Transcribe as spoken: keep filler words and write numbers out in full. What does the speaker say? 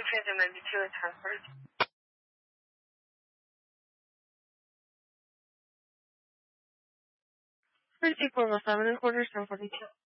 transit ninety-two at ten forty. Pretty four oh seven and quarter, ten forty-two.